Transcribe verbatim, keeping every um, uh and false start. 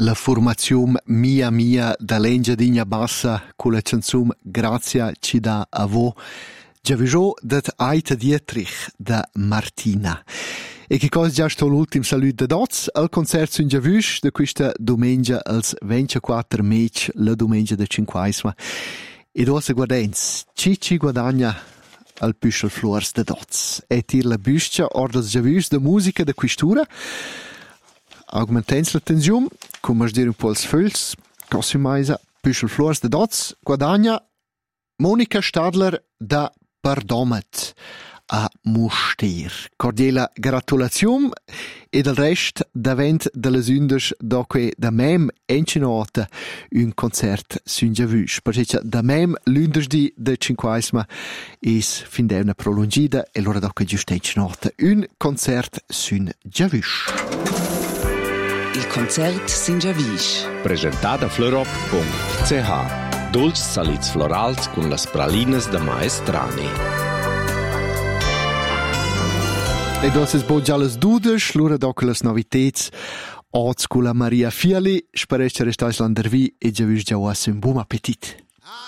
la formazione Mia Mia da L'Engiadina Bassa con la canzone Grazia ci dà a voi. Già visto dat Aita Dietrich da Martina. E che cosa già sto l'ultimo saluto da Dots al concerto in Giavush da questa domenica als ventiquattro maggio, la domenica del cinquantasima. E dopo guardens, ci ci guadagna al Püschel Flores da Dots. E tir la buscia ordas Giavush da musica da quistura. Augmentens la tensione, come dire un po' il sföls, così Püschel Flores da Dots guadagna Monika Stadler da Pardomet a Muster. Cordiale gratulazione e del resto davent delle sundes doque da mem encinota un concert sun Giavush. Perché da mem lunedì de cinquantasima is fin de una prolungida e loro doque giusto encinota un concert sun Giavush. Il concert sun Giavush. Presentata florop punto c h. Dolci salits florals con las pralinas da Maestrani. E dosis bo già les dudes, l'ora doc les novitets, oz con la Maria Fiali, speresce restais l'andervi e già vis già un buon appetit.